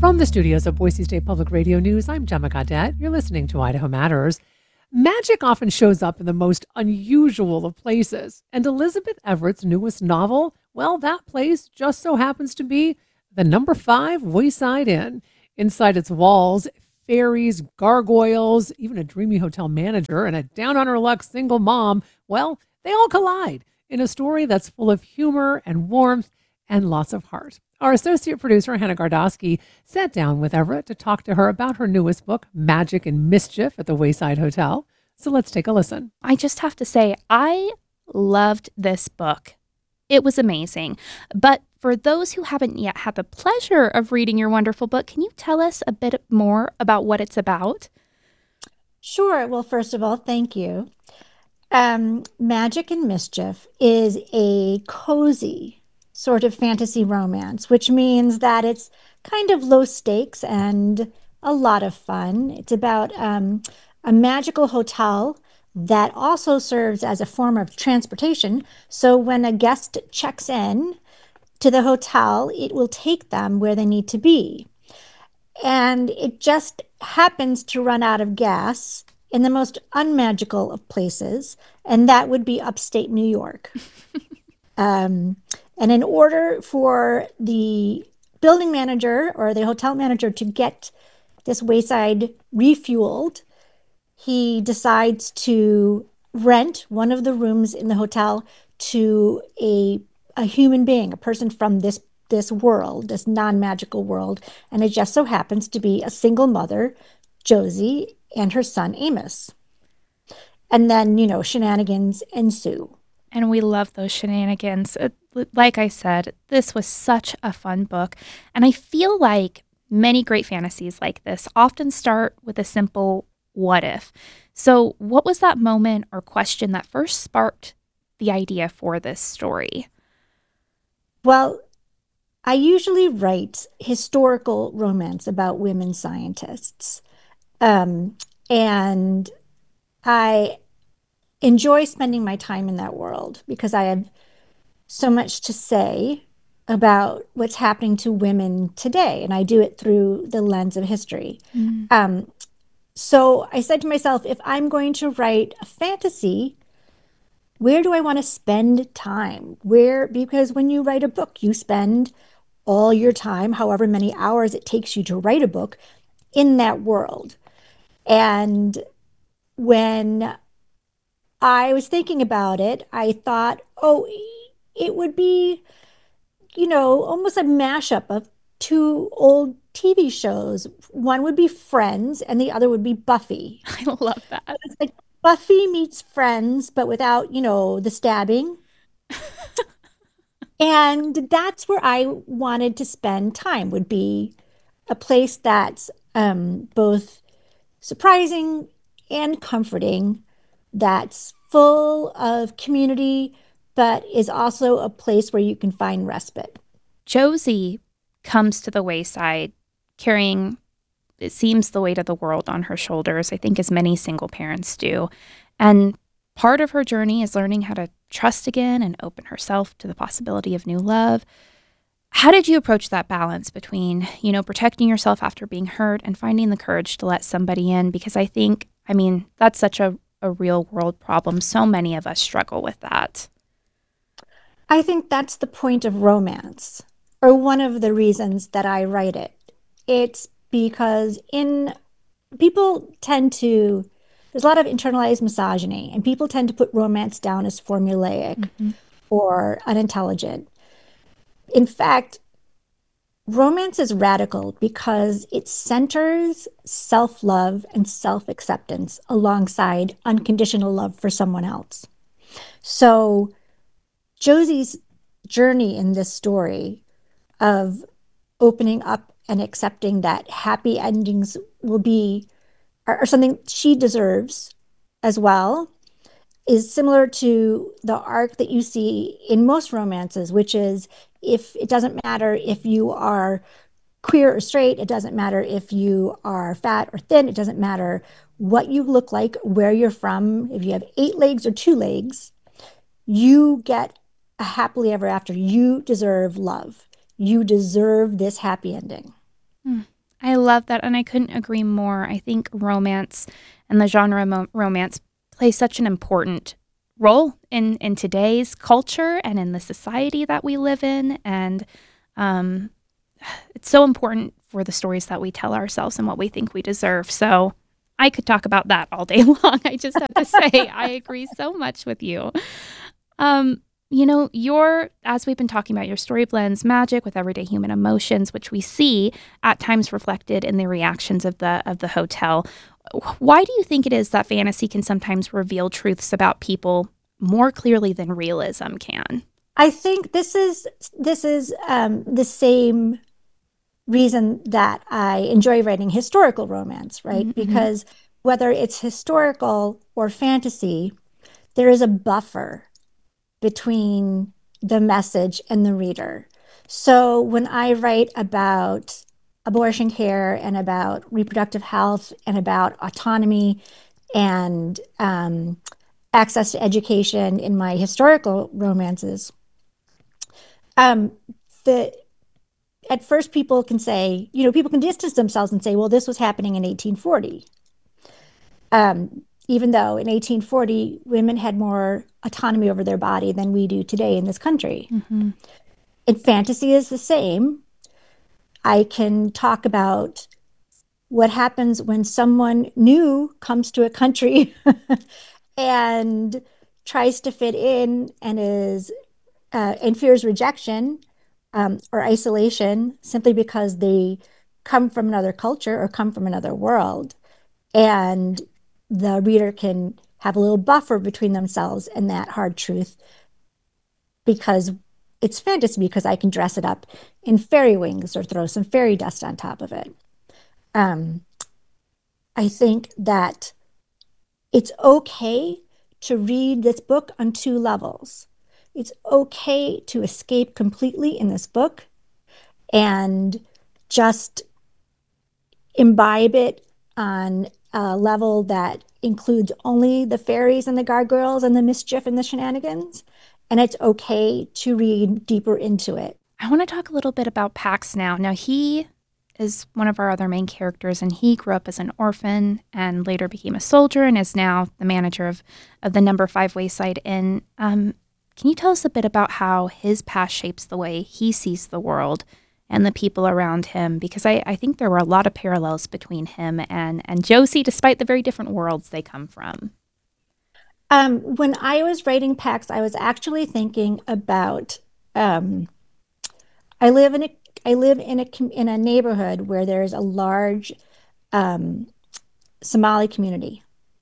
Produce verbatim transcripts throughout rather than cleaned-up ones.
From the studios of Boise State Public Radio News, I'm Gemma Gaudette. You're listening to Idaho Matters. Magic often shows up in the most unusual of places, and Elizabeth Everett's newest novel, well, that place just so happens to be the number five Wayside Inn. Inside its walls, fairies, gargoyles, even a dreamy hotel manager, and a down-on-her-luck single mom, well, they all collide in a story that's full of humor and warmth and lots of heart. Our associate producer, Hannah Gardosky, sat down with Everett to talk to her about her newest book, Magic and Mischief at the Wayside Hotel. So let's take a listen. I just have to say, I loved this book. It was amazing. But for those who haven't yet had the pleasure of reading your wonderful book, can you tell us a bit more about what it's about? Sure. Well, first of all, thank you. Um, Magic and Mischief is a cozy sort of fantasy romance, which means that it's kind of low stakes and a lot of fun. It's about um, a magical hotel that also serves as a form of transportation. So when a guest checks in to the hotel, it will take them where they need to be. And it just happens to run out of gas in the most unmagical of places, and that would be upstate New York. um, and in order for the building manager or the hotel manager to get this Wayside refueled, he decides to rent one of the rooms in the hotel to a a human being, a person from this this world, this non-magical world. And it just so happens to be a single mother, Josie, and her son, Amos. And then, you know, shenanigans ensue. And we love those shenanigans. Uh, Like I said, this was such a fun book. And I feel like many great fantasies like this often start with a simple what if. So what was that moment or question that first sparked the idea for this story? Well, I usually write historical romance about women scientists. Um, and I enjoy spending my time in that world because I have so much to say about what's happening to women today. And I do it through the lens of history. Mm. Um, so I said to myself, if I'm going to write a fantasy, where do I want to spend time? Where, because when you write a book, you spend all your time, however many hours it takes you to write a book, in that world. And when I was thinking about it, I thought, oh, it would be, you know, almost a mashup of two old T V shows. One would be Friends and the other would be Buffy. I love that. It's like Buffy meets Friends, but without, you know, the stabbing. And that's where I wanted to spend time, would be a place that's um, both surprising and comforting, that's full of community, but is also a place where you can find respite. Josie comes to the wayside carrying, it seems, the weight of the world on her shoulders, I think as many single parents do. And part of her journey is learning how to trust again and open herself to the possibility of new love. How did you approach that balance between, you know, protecting yourself after being hurt and finding the courage to let somebody in? Because I think, I mean, that's such a, a real world problem. So many of us struggle with that. I think that's the point of romance, or one of the reasons that I write it. It's because in people tend to, there's a lot of internalized misogyny, and people tend to put romance down as formulaic Mm-hmm. or unintelligent. In fact, romance is radical because it centers self-love and self-acceptance alongside unconditional love for someone else. So Josie's journey in this story of opening up and accepting that happy endings will be are, are something she deserves as well is similar to the arc that you see in most romances, which is, if it doesn't matter if you are queer or straight, it doesn't matter if you are fat or thin, it doesn't matter what you look like, where you're from, if you have eight legs or two legs, you get a happily ever after. You deserve love. You deserve this happy ending. Mm. I love that, and I couldn't agree more. I think romance and the genre mo- romance plays such an important role in in today's culture and in the society that we live in, and um, it's so important for the stories that we tell ourselves and what we think we deserve. So I could talk about that all day long. I just have to say I agree so much with you. Um, you know, your as we've been talking about, your story blends magic with everyday human emotions, which we see at times reflected in the reactions of the of the hotel. Why do you think it is that fantasy can sometimes reveal truths about people more clearly than realism can? I think this is this is um, the same reason that I enjoy writing historical romance, right? Mm-hmm. Because whether it's historical or fantasy, there is a buffer between the message and the reader. So when I write about abortion care and about reproductive health and about autonomy and um, access to education in my historical romances, um, the at first people can say, you know, people can distance themselves and say, well, this was happening in eighteen forty. Um, even though in eighteen forty, women had more autonomy over their body than we do today in this country. Mm-hmm. And fantasy is the same. I can talk about what happens when someone new comes to a country and tries to fit in and is uh, and fears rejection um, or isolation simply because they come from another culture or come from another world. And the reader can have a little buffer between themselves and that hard truth because it's fantasy, because I can dress it up in fairy wings or throw some fairy dust on top of it. Um, I think that it's okay to read this book on two levels. It's okay to escape completely in this book and just imbibe it on a level that includes only the fairies and the gargoyles and the mischief and the shenanigans. And it's okay to read deeper into it. I want to talk a little bit about Pax now. Now, he is one of our other main characters, and he grew up as an orphan and later became a soldier and is now the manager of, of the Number Five Wayside Inn. Um, can you tell us a bit about how his past shapes the way he sees the world and the people around him? Because I, I think there were a lot of parallels between him and, and Josie, despite the very different worlds they come from. Um, when I was writing Pax, I was actually thinking about um, I live in a I live in a in a neighborhood where there's a large um, Somali community,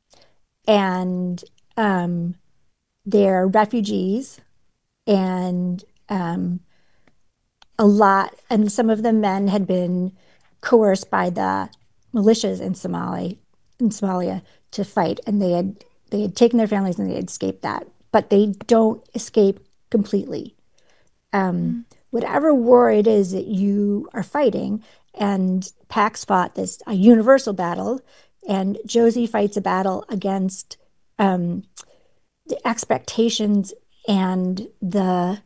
and um, they're refugees, and um, a lot, and some of the men had been coerced by the militias in Somali in Somalia to fight, and they had they had taken their families and they had escaped that, but they don't escape completely. Um, Mm. whatever war it is that you are fighting, and Pax fought this a universal battle, and Josie fights a battle against um, the expectations and the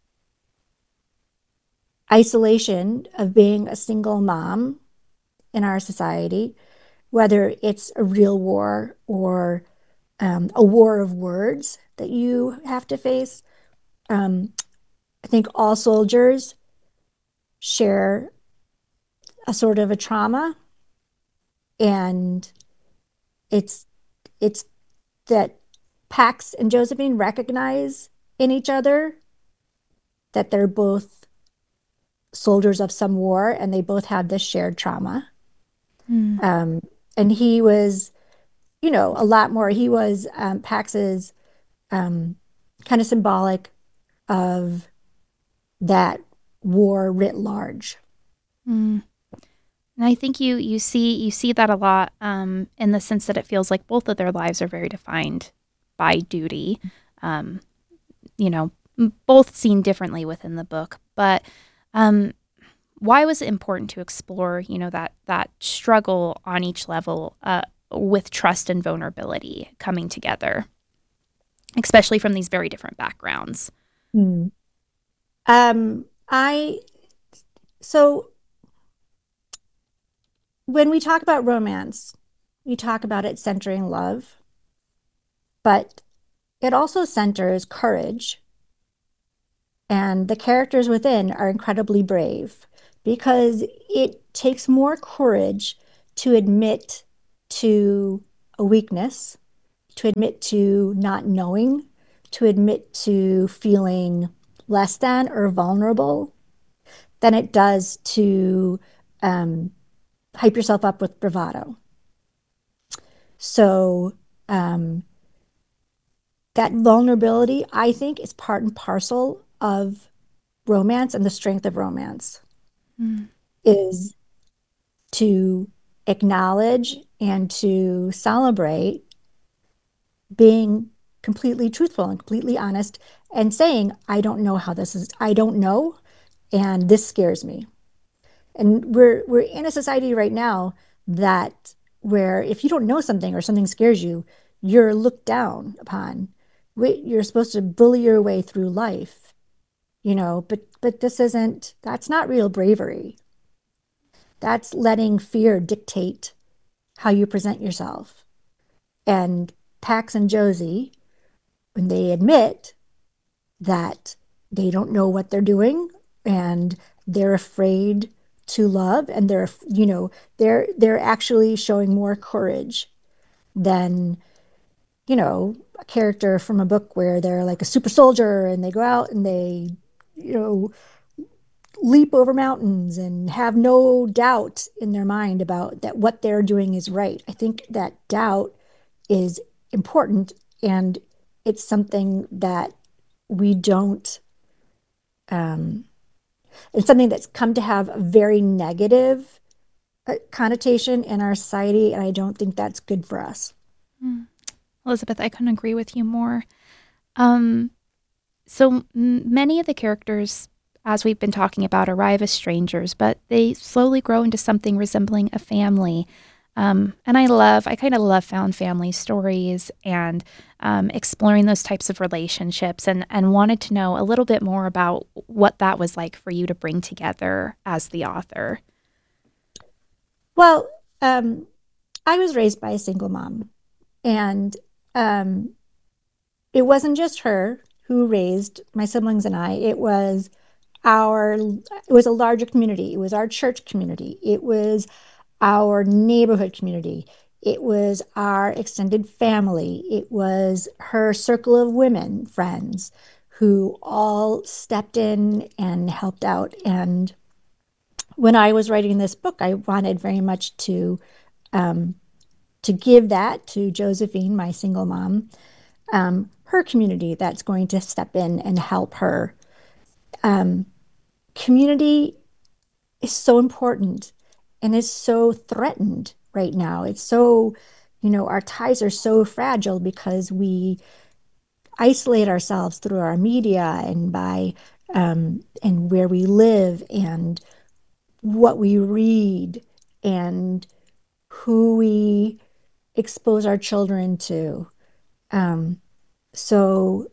isolation of being a single mom in our society, whether it's a real war or um, a war of words that you have to face. Um, I think all soldiers share a sort of a trauma, and it's it's that Pax and Josephine recognize in each other that they're both soldiers of some war and they both have this shared trauma. Mm. Um, and he was, you know, a lot more. He was um, Pax's um, kind of symbolic of that war writ large. Mm. And I think you you see you see that a lot um, in the sense that it feels like both of their lives are very defined by duty. Um, you know, both seen differently within the book, but um, why was it important to explore, you know, that that struggle on each level uh, with trust and vulnerability coming together, especially from these very different backgrounds? Hmm. Um, I so when we talk about romance, we talk about it centering love, but it also centers courage. And the characters within are incredibly brave because it takes more courage to admit to a weakness, to admit to not knowing, to admit to feeling less than or vulnerable than it does to um, hype yourself up with bravado. So um, that vulnerability, I think, is part and parcel of romance and the strength of romance Mm. is to acknowledge and to celebrate being completely truthful and completely honest and saying, I don't know how this is, I don't know, and this scares me. And we're we're in a society right now that where if you don't know something or something scares you, you're looked down upon. You're supposed to bully your way through life, you know, but but this isn't, that's not real bravery. That's letting fear dictate how you present yourself. And Pax and Josie, when they admit that they don't know what they're doing and they're afraid to love and they're, you know, they're they're actually showing more courage than, you know, a character from a book where they're like a super soldier and they go out and they, you know, leap over mountains and have no doubt in their mind about that what they're doing is right. I think that doubt is important and it's something that we don't um, it's something that's come to have a very negative uh, connotation in our society, and I don't think that's good for us. Mm. Elizabeth, I couldn't agree with you more. Um, so m- many of the characters, as we've been talking about, arrive as strangers, but they slowly grow into something resembling a family. Um, and I love, I kind of love found family stories and um, exploring those types of relationships and, and wanted to know a little bit more about what that was like for you to bring together as the author. Well, um, I was raised by a single mom, and um, it wasn't just her who raised my siblings and I. It was our, it was a larger community. It was our church community. It was our neighborhood community. It was our extended family. It was her circle of women friends who all stepped in and helped out. And when I was writing this book, I wanted very much to um, to give that to Josephine, my single mom, um, her community that's going to step in and help her. Um, community is so important and is so threatened right now. It's so, you know, our ties are so fragile because we isolate ourselves through our media and by um, and where we live and what we read and who we expose our children to. Um, so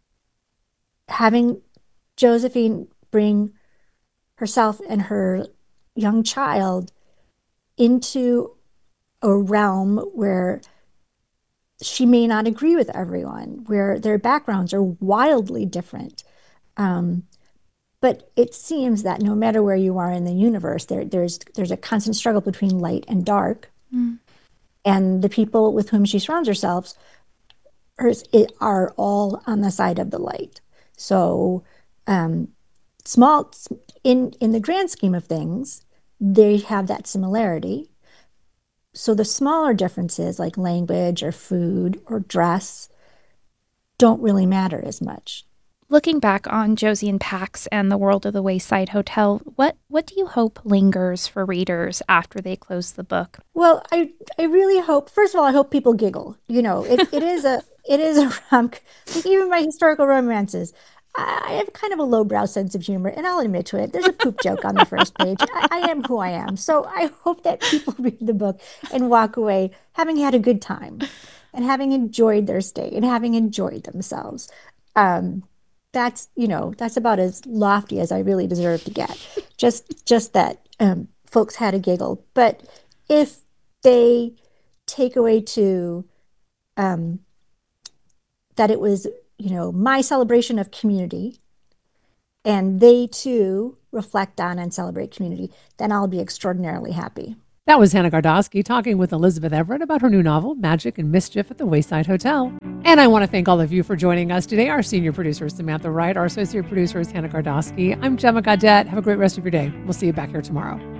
having Josephine bring herself and her young child into a realm where she may not agree with everyone, where their backgrounds are wildly different. Um, but it seems that no matter where you are in the universe, there, there's there's a constant struggle between light and dark. Mm. And the people with whom she surrounds herself hers, it, are all on the side of the light. So um, small in in the grand scheme of things, they have that similarity. So the smaller differences like language or food or dress don't really matter as much. Looking back on Josie and Pax and the World of the Wayside Hotel, what, what do you hope lingers for readers after they close the book? Well, I I really hope, first of all, I hope people giggle. You know, it, it is a it is a rom like even my historical romances. I I have kind of a lowbrow sense of humor, and I'll admit to it. There's a poop joke on the first page. I, I am who I am. So I hope that people read the book and walk away having had a good time and having enjoyed their stay and having enjoyed themselves. Um, that's, you know, that's about as lofty as I really deserve to get. Just just that um, folks had a giggle. But if they take away to um, that it was, you know, my celebration of community, and they too reflect on and celebrate community, then I'll be extraordinarily happy. That was Hannah Gardosky talking with Elizabeth Everett about her new novel, Magic and Mischief at the Wayside Hotel. And I want to thank all of you for joining us today. Our senior producer is Samantha Wright. Our associate producer is Hannah Gardosky. I'm Gemma Gaudette. Have a great rest of your day. We'll see you back here tomorrow.